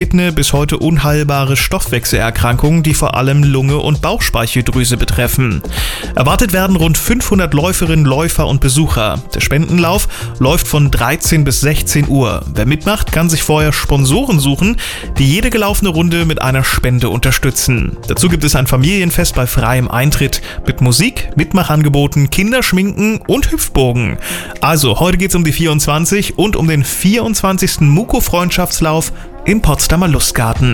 seltene, bis heute unheilbare Stoffwechselerkrankungen, die vor allem Lunge und Bauchspeicheldrüse betreffen. Erwartet werden rund 500 Läuferinnen, Läufer und Besucher. Der Spendenlauf läuft von 13 bis 16 Uhr. Wer mitmacht, kann sich vorher Sponsoren suchen, die jede gelaufene Runde mit einer Spende unterstützen. Dazu gibt es ein Familienfest bei freiem Eintritt mit Musik, Mitmachangeboten, Kinderschminken und Hüpfbogen. Also, heute geht's um die 24 und um den 24. Muko-Freundschaftslauf im Potsdamer Lustgarten.